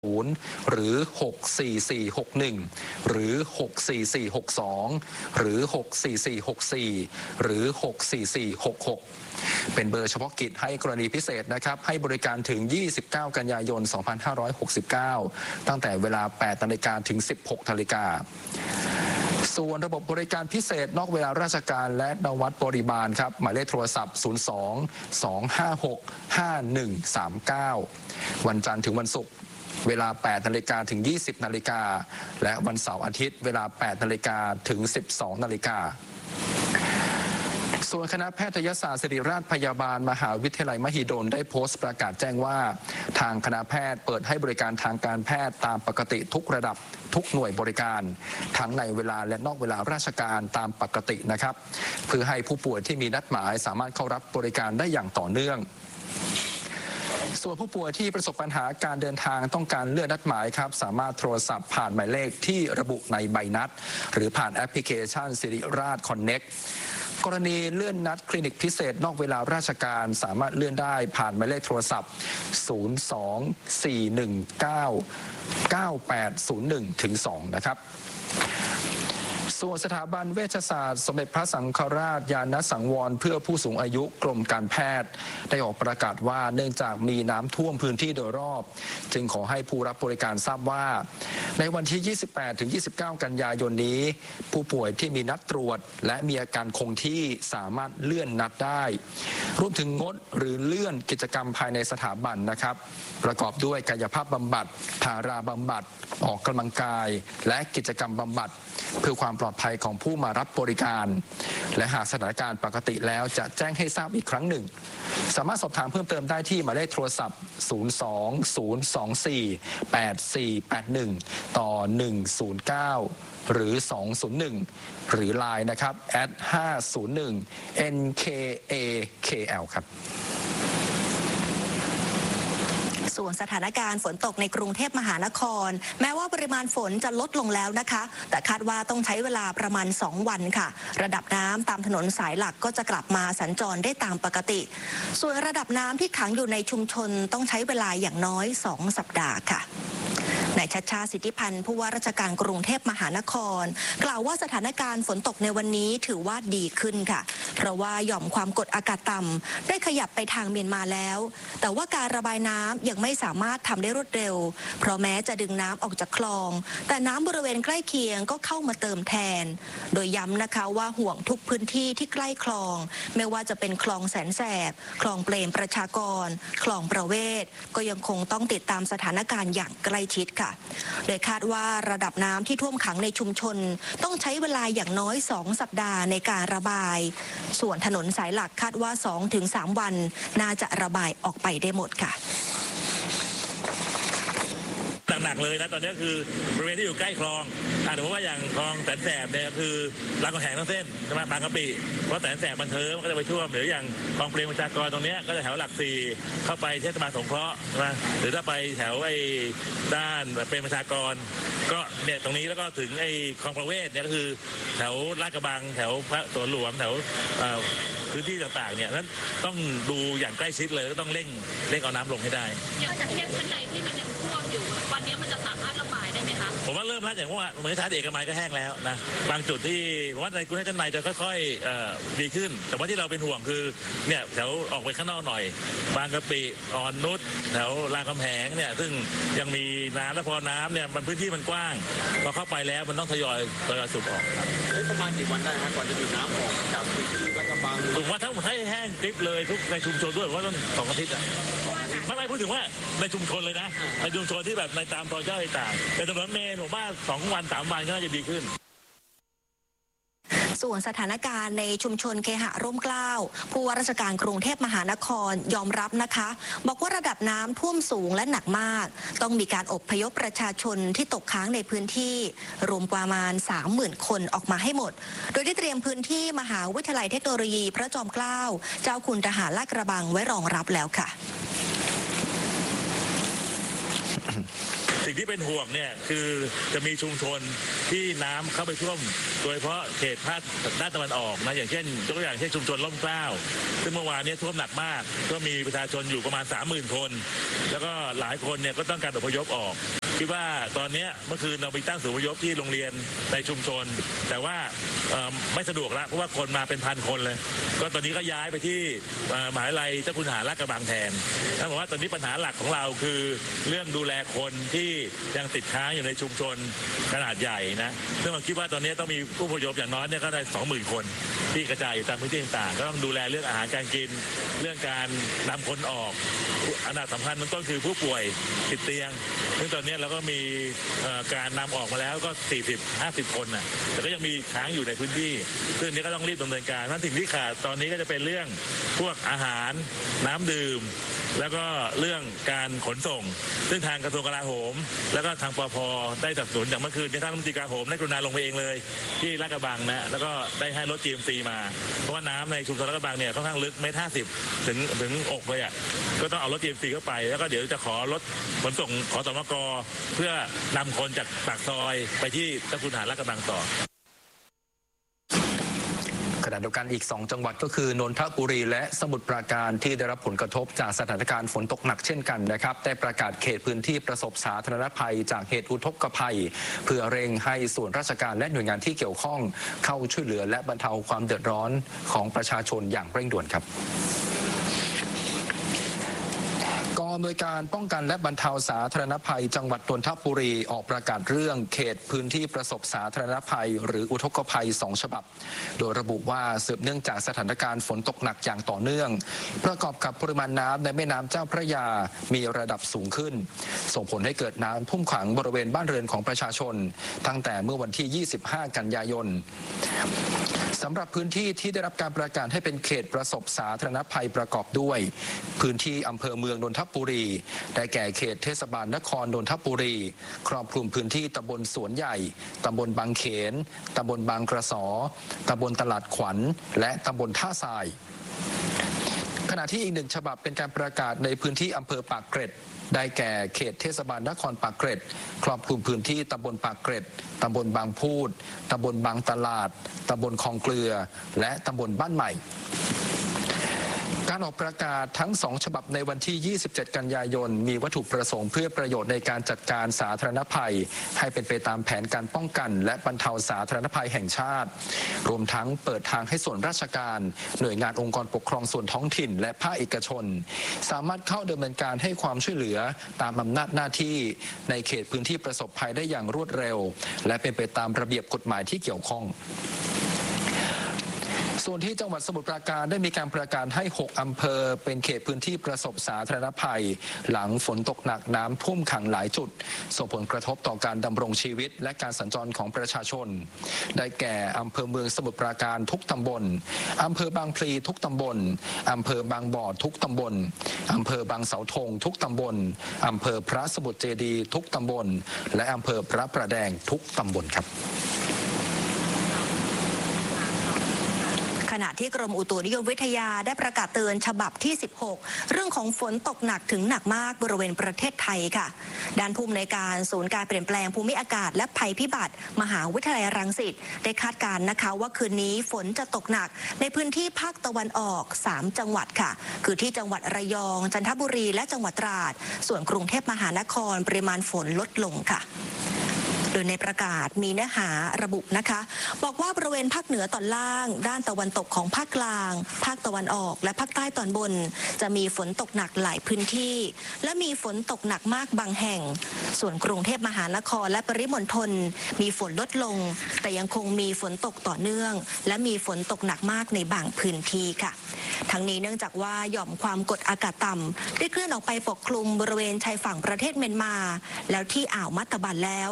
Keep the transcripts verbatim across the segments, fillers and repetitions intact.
ศูนย์หรือหกสี่สี่หกหนึ่งหรือหกสี่สี่หกสองหรือหกสี่สี่หกสี่หรือหกสี่สี่หกหกเป็นเบอร์เฉพาะกิจให้กรณีพิเศษนะครับให้บริการถึงยี่สิบเก้ากันยายนสองพันห้าร้อยหกสิบเก้าตั้งแต่เวลาแปดนาฬิกาถึงสิบหกนาฬิกาส่วนระบบบริการพิเศษนอกเวลาราชการและนวัดบริบาลครับหมายเลขโทรศัพท์ศูนย์ สอง สอง ห้า หก ห้า หนึ่ง สาม เก้าวันจันทร์ถึงวันศุกร์เวลาแปดนาฬิกาถึงยี่สิบนาฬิกาและวันเสาร์อาทิตย์เวลาแปดนาฬิกาถึงสิบสองนาฬิกาส่วนคณะแพทยศาสตร์ศิริราชพยาบาลมหาวิทยาลัยมหิดลได้โพสต์ประกาศแจ้งว่าทางคณะแพทย์เปิดให้บริการทางการแพทย์ตามปกติทุกระดับทุกหน่วยบริการทั้งในเวลาและนอกเวลาราชการตามปกตินะครับเพื่อให้ผู้ป่วยที่มีนัดหมายสามารถเข้ารับบริการได้อย่างต่อเนื่องส่วนผู้ป่วยที่ประสบปัญหาการเดินทางต้องการเลื่อนนัดหมายครับสามารถโทรศัพท์ผ่านหมายเลขที่ระบุในใบนัดหรือผ่านแอปพลิเคชันศิริราชคอนเน็กกรณีเลื่อนนัดคลินิกพิเศษนอกเวลาราชการสามารถเลื่อนได้ผ่านหมายเลขโทรศัพท์ ศูนย์ สอง สี่ หนึ่ง เก้า เก้า แปด ศูนย์ หนึ่ง ถึง สอง นะครับส่วนสถาบันเวชศาสตร์สมเด็จพระสังฆราชยานสังวรเพื่อผู้สูงอายุกรมการแพทย์ได้ออกประกาศว่าเนื่องจากมีน้ำท่วมพื้นที่โดยรอบจึงขอให้ผู้รับบริการทราบว่าในวันที่ ยี่สิบแปดถึงยี่สิบเก้า กันยายนนี้ผู้ป่วยที่มีนัดตรวจและมีอาการคงที่สามารถเลื่อนนัดได้รวมถึงงดหรือเลื่อนกิจกรรมภายในสถาบันนะครับประกอบด้วยกายภาพบำบัดทาราบำบัดออกกำลังกายและกิจกรรมบำบัดเพื่อความปลอดภัยของผู้มารับบริการและหากสถานการณ์ปกติแล้วจะแจ้งให้ทราบอีกครั้งหนึ่งสามารถสอบถามเพิ่มเติมได้ที่หมายเลขโทรศัพท์ ศูนย์ สอง ศูนย์ สอง สี่ แปด สี่ แปด หนึ่ง ต่อ หนึ่ง ศูนย์ เก้า หรือ สอง ศูนย์ หนึ่ง หรือ ไลน์ นะครับ แอท ห้า ศูนย์ หนึ่ง เอ็น เค เอ เค แอล ครับส่วนสถานการณ์ฝนตกในกรุงเทพมหานครแม้ว่าปริมาณฝนจะลดลงแล้วนะคะแต่คาดว่าต้องใช้เวลาประมาณสองวันค่ะระดับน้ำตามถนนสายหลักก็จะกลับมาสัญจรได้ตามปกติส่วนระดับน้ำที่ขังอยู่ในชุมชนต้องใช้เวลาอย่างน้อยสองสัปดาห์ค่ะนายชัชชาติ สิทธิพันธ์ผู้ว่าราชการกรุงเทพมหานครกล่าวว่าสถานการณ์ฝนตกในวันนี้ถือว่าดีขึ้นค่ะเพราะว่าหย่อมความกดอากาศต่ำได้ขยับไปทางเมียนมาแล้วแต่ว่าการระบายน้ำยังไม่สามารถทำได้รวดเร็วเพราะแม้จะดึงน้ำออกจากคลองแต่น้ำบริเวณใกล้เคียงก็เข้ามาเติมแทนโดยย้ำนะคะว่าห่วงทุกพื้นที่ที่ใกล้คลองไม่ว่าจะเป็นคลองแสนแสบคลองเปรมประชากรคลองประเวศก็ยังคงต้องติดตามสถานการณ์อย่างใกล้ชิดโดยคาดว่าระดับน้ำที่ท่วมขังในชุมชนต้องใช้เวลาอย่างน้อยสองสัปดาห์ในการระบายส่วนถนนสายหลักคาดว่า สองถึงสาม วันน่าจะระบายออกไปได้หมดค่ะหนักๆเลยนะตอนนี้คือบริเวณที่อยู่ใกล้คลองอาจจะว่าอย่างคลองแสนแสบเนี่ยคือรามคำแหงทั้งเส้นใช่ไหมบางกะปิเพราะแสนแสบมันเทิมก็จะไปท่วมหรืออย่างคลองเปรมประชากรตรงนี้ก็จะแถวหลักสี่เข้าไปเทศบาลสงเคราะห์ใช่ไหมหรือถ้าไปแถวไอ้ด้านเปรมประชากรก็เนี่ยตรงนี้แล้วก็ถึงไอ้คลองประเวศเนี่ยก็คือแถวลาดกระบังแถวพระสวนหลวงแถวพื้นที่ต่างๆเนี่ยนั้นต้องดูอย่างใกล้ชิดเลยก็ต้องเร่งเร่งเอาน้ำลงให้ได้อย่างจากเส้นชั้นในที่มันยังท่วมอยู่วันนี้มันจะสามารถระบายได้ไหมคะผมว่าเริ่มแล้วอย่างว่าเหมือนท้ายเอกมัยก็แห้งแล้วนะบางจุดที่ผมว่าในกรุงเทพชั้นในจะค่อยๆดีขึ้นแต่ว่าที่เราเป็นห่วงคือเนี่ยแถวออกไปข้างนอกหน่อยบางกะปิอ่อนนุชแถวรามคำแหงเนี่ยซึ่งยังมีน้ำและพอน้ำเนี่ยมันพื้นที่มันกว้างพอเข้าไปแล้วมันต้องทยอยทยอยสูบออกประมาณกี่วันได้ครับก่อนจะมีน้ำออกจากพื้นที่ลาดกระบังผมว่าถ้าให้แห้งกริบเลยทุกในชุมชนด้วยว่าต้องสองอาทิตย์อ่ะไม่ไม่พูดถึงว่าในชุมชนเลยนะในชุมชนที่แบบในตามซอยย่อยต่างแต่ถนนเมนผมว่าสองวันสามวันก็น่าจะดีขึ้นส่วนสถานการณ์ในชุมชนเคหะร่มเกล้าผู้ว่าราชการกรุงเทพมหานครยอมรับนะคะบอกว่าระดับน้ำท่วมสูงและหนักมากต้องมีการอพยพประชาชนที่ตกค้างในพื้นที่รวมประมาณ สามหมื่น คนออกมาให้หมดโดยได้เตรียมพื้นที่มหาวิทยาลัยเทคโนโลยีพระจอมเกล้าเจ้าคุณทหารลาดกระบังไว้รองรับแล้วค่ะสิ่งที่เป็นห่วงเนี่ยคือจะมีชุมชนที่น้ำเข้าไปท่วมโดยเฉพาะเขตภาคด้านตะวันออกนะอย่างเช่นยกตัวอย่างเช่นชุมชนร่มเกล้าซึ่งเมื่อวานนี้ท่วมหนักมากก็มีประชาชนอยู่ประมาณ สามหมื่น คนแล้วก็หลายคนเนี่ยก็ต้องการอพยพออกคิดว่าตอนนี้เมื่อคืนเราไปตั้งศูนย์อพยพที่โรงเรียนในชุมชนแต่ว่าไม่สะดวกแล้วเพราะว่าคนมาเป็นพันคนเลยก็ตอนนี้ก็ย้ายไปที่มหาวิทยาลัยเจ้าคุณทหารลาดกระบังแทนท่านบอกว่าตอนนี้ปัญหาหลักของเราคือเรื่องดูแลคนที่ยังติดค้างอยู่ในชุมชนขนาดใหญ่นะซึ่งเราคิดว่าตอนนี้ต้องมีผู้อพยพอย่างน้อยเนี่ยก็ได้ สองหมื่น คนที่กระจายอยู่ตามพื้นที่ต่างๆก็ต้องดูแลเรื่องอาหารการกินเรื่องการนำคนออกอันดับสำคัญมันต้นคือผู้ป่วยติดเตียงซึ่งตอนนี้เราก็มีการนำออกมาแล้วก็ สี่สิบ ห้าสิบ คนนะแต่ก็ยังมีค้างอยู่ในพื้นที่ซึ่งนี้ก็ต้องรีบดำเนินการเพราะสิ่งที่ขาดตอนนี้ก็จะเป็นเรื่องพวกอาหารน้ำดื่มแล้วก็เรื่องการขนส่งซึ่งทางกระทรวงกลาโหมแล้วก็ทางปภได้สนับสนุนอย่างเมื่อคืนที่ท่านรัฐมนตรีกลาโหมได้กรุณาลงไปเองเลยที่ลาดกระบังนะแล้วก็ได้ให้รถ จี เอ็ม ซี มาเพราะว่าน้ำในชุมชนลาดกระบังเนี่ยค่อนข้างลึกเมตรห้าสิบถึงถึงอกเลยอ่ะก็ต้องเอารถ จี เอ็ม ซี เข้าไปแล้วก็เดี๋ยวจะขอรถขนส่งขอสมกเพื่อนำคนจากปากซอยไปที่เจ้าคุณทหารลาดกระบังต่อขณะเดียวกันอีกสองจังหวัดก็คือนนทบุรีและสมุทรปราการที่ได้รับผลกระทบจากสถานการณ์ฝนตกหนักเช่นกันนะครับได้ประกาศเขตพื้นที่ประสบสาธารณภัยจากเหตุอุทกภัยเพื่อเร่งให้ส่วนราชการและหน่วยงานที่เกี่ยวข้องเข้าช่วยเหลือและบรรเทาความเดือดร้อนของประชาชนอย่างเร่งด่วนครับกองอำนวยการป้องกันและบรรเทาสาธารณภัยจังหวัดนนทบุรีออกประกาศเรื่องเขตพื้นที่ประสบสาธารณภัยหรืออุทกภัยสองฉบับโดยระบุว่าสืบเนื่องจากสถานการณ์ฝนตกหนักอย่างต่อเนื่องประกอบกับปริมาณน้ำในแม่น้ำเจ้าพระยามีระดับสูงขึ้นส่งผลให้เกิดน้ำท่วมขังบริเวณบ้านเรือนของประชาชนตั้งแต่เมื่อวันที่ยี่สิบห้ากันยายนสำหรับพื้นที่ที่ได้รับการประกาศให้เป็นเขตประสบสาธารณภัยประกอบด้วยพื้นที่อำเภอเมืองนนทบุรีได้แก่เขตเทศบาลนครนนทบุรีครอบคลุมพื้นที่ตำบลสวนใหญ่ตำบลบางเขนตำบลบางกระสอตำบลตลาดขวัญและตำบลท่าทรายขณะที่อีกหนึ่งฉบับเป็นการประกาศในพื้นที่อำเภอปากเกร็ดได้แก่เขตเทศบาลนครปากเกร็ดครอบคลุมพื้นที่ตำบลปากเกร็ดตำบลบางพูดตำบลบางตลาดตำบลคลองเกลือและตำบลบ้านใหม่การออกประกาศทั้งสองฉบับในวันที่ยี่สิบเจ็ดกันยายนมีวัตถุประสงค์เพื่อประโยชน์ในการจัดการสาธารณภัยให้เป็นไปตามแผนการป้องกันและบรรเทาสาธารณภัยแห่งชาติรวมทั้งเปิดทางให้ส่วนราชการหน่วยงานองค์กรปกครองส่วนท้องถิ่นและภาคเอกชนสามารถเข้าดำเนินการให้ความช่วยเหลือตามอำนาจหน้าที่ในเขตพื้นที่ประสบภัยได้อย่างรวดเร็วและเป็นไปตามระเบียบกฎหมายที่เกี่ยวข้องส่วนที่จังหวัดสมุทรปราการได้มีการประกาศให้หกอำเภอเป็นเขตพื้นที่ประสบสาธารณภัยหลังฝนตกหนักน้ำท่วมขังหลายจุดส่งผลกระทบต่อการดำรงชีวิตและการสัญจรของประชาชนได้แก่อำเภอเมืองสมุทรปราการทุกตำบลอำเภอบางพลีทุกตำบลอำเภอบางบ่อทุกตำบลอำเภอบางเสาธงทุกตำบลอำเภอพระสมุทรเจดีย์ทุกตำบลและอำเภอพระประแดงทุกตำบลครับขณะที่กรมอุตุนิยมวิทยาได้ประกาศเตือนฉบับที่สิบหกเรื่องของฝนตกหนักถึงหนักมากบริเวณประเทศไทยค่ะด้านผู้อำนวยการศูนย์การเปลี่ยนแปลงภูมิอากาศและภัยพิบัติมหาวิทยาลัยรังสิตได้คาดการณ์นะคะว่าคืนนี้ฝนจะตกหนักในพื้นที่ภาคตะวันออกสามจังหวัดค่ะคือที่จังหวัดระยองจันทบุรีและจังหวัดตราดส่วนกรุงเทพมหานครปริมาณฝนลดลงค่ะโดยในประกาศมีเนื้อหาระบุนะคะบอกว่าบริเวณภาคเหนือตอนล่างด้านตะวันตกของภาคกลางภาคตะวันออกและภาคใต้ตอนบนจะมีฝนตกหนักหลายพื้นที่และมีฝนตกหนักมากบางแห่งส่วนกรุงเทพมหานครและปริมณฑลมีฝนลดลงแต่ยังคงมีฝนตกต่อเนื่องและมีฝนตกหนักมากในบางพื้นที่ค่ะทั้งนี้เนื่องจากว่าหย่อมความกดอากาศต่ำได้เคลื่อนออกไปปกคลุมบริเวณชายฝั่งประเทศเมียนมาแล้วที่อ่าวมัตตบันแล้ว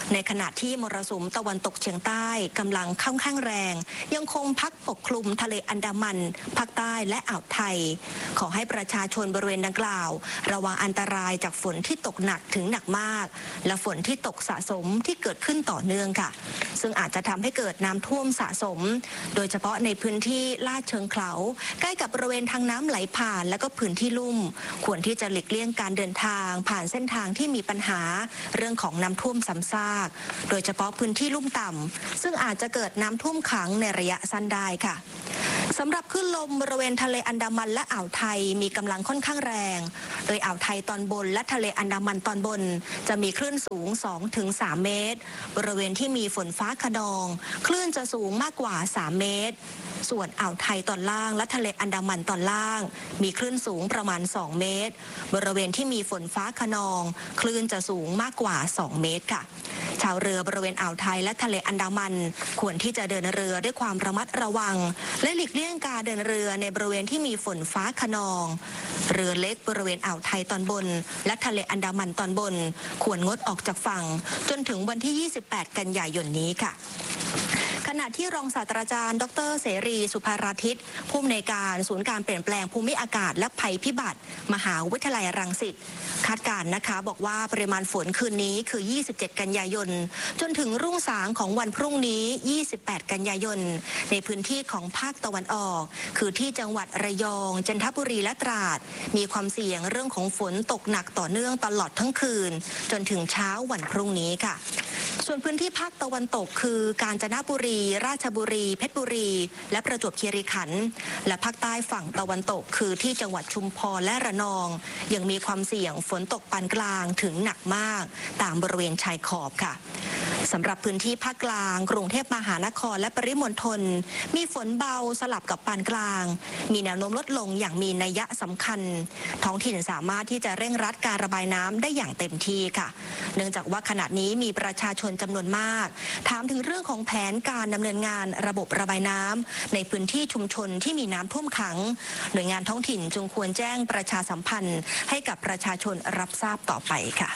ในขณะที่มรสุมตะวันตกเฉียงใต้กำลังค่อนข้างแรงยังคงพัดปกคลุมทะเลอันดามันภาคใต้และอ่าวไทยขอให้ประชาชนบริเวณดังกล่าวระวังอันตรายจากฝนที่ตกหนักถึงหนักมากและฝนที่ตกสะสมที่เกิดขึ้นต่อเนื่องค่ะซึ่งอาจจะทำให้เกิดน้ำท่วมสะสมโดยเฉพาะในพื้นที่ลาดเชิงเขาใกล้กับบริเวณทางน้ำไหลผ่านและก็พื้นที่ลุ่มควรที่จะหลีกเลี่ยงการเดินทางผ่านเส้นทางที่มีปัญหาเรื่องของน้ำท่วมซ้ำซากโดยเฉพาะพื้นที่ลุ่มต่ำซึ่งอาจจะเกิดน้ำท่วมขังในระยะสั้นได้ค่ะสำหรับคลื่นลมบริเวณทะเลอันดามันและอ่าวไทยมีกำลังค่อนข้างแรงโดยอ่าวไทยตอนบนและทะเลอันดามันตอนบนจะมีคลื่นสูง สองถึงสาม เมตรบริเวณที่มีฝนฟ้าคะนองคลื่นจะสูงมากกว่าสามเมตรส่วนอ่าวไทยตอนล่างและทะเลอันดามันตอนล่างมีคลื่นสูงประมาณสองเมตรบริเวณที่มีฝนฟ้าคะนองคลื่นจะสูงมากกว่าสองเมตรค่ะชาวเรือบริเวณอ่าวไทยและทะเลอันดามันควรที่จะเดินเรือด้วยความระมัดระวังและหลีกเลี่ยงการเดินเรือในบริเวณที่มีฝนฟ้าคะนองเรือเล็กบริเวณอ่าวไทยตอนบนและทะเลอันดามันตอนบนควรงดออกจากฝั่งจนถึงวันที่ยี่สิบแปดกันยายนนี้ค่ะขณะที่รองศาสตราจารย์ดรเสรีสุภาราทิตผู้อำนวยการศูนย์การเปลี่ยนแปลงภูมิอากาศและภัยพิบัติมหาวิทยาลัยรังสิตคาดการณ์นะคะบอกว่าปริมาณฝนคืนนี้คือยี่สิบเจ็ดกันยายนจนถึงรุ่งสางของวันพรุ่งนี้ยี่สิบแปดกันยายนในพื้นที่ของภาคตะวันออกคือที่จังหวัดระยองจันทบุรีและตราดมีความเสี่ยงเรื่องของฝนตกหนักต่อเนื่องตลอดทั้งคืนจนถึงเช้าวันพรุ่งนี้ค่ะส่วนพื้นที่ภาคตะวันตกคือกาญจนบุรีราชบุรีเพชรบุรีและประจวบคีรีขันธ์และภาคใต้ฝั่งตะวันตกคือที่จังหวัดชุมพรและระนองยังมีความเสี่ยงฝนตกปานกลางถึงหนักมากตามบริเวณชายขอบค่ะสำหรับพื้นที่ภาคกลางกรุงเทพมหานครและปริมณฑลมีฝนเบาสลับกับปานกลางมีแนวโน้มลดลงอย่างมีนัยสำคัญท้องถิ่นสามารถที่จะเร่งรัดการระบายน้ำได้อย่างเต็มที่ค่ะเนื่องจากว่าขณะนี้มีประชาชนจำนวนมากถามถึงเรื่องของแผนการดำเนินงานระบบระบายน้ำในพื้นที่ชุมชนที่มีน้ำท่วมขังหน่วยงานท้องถิ่นจึงควรแจ้งประชาสัมพันธ์ให้กับประชาชนรับทราบต่อไปค่ะ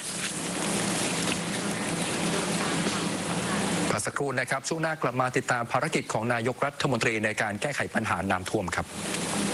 สักครู่นะครับช่วงหน้ากลับมาติดตามภารกิจของนายกรัฐมนตรีในการแก้ไขปัญหาน้ำท่วมครับ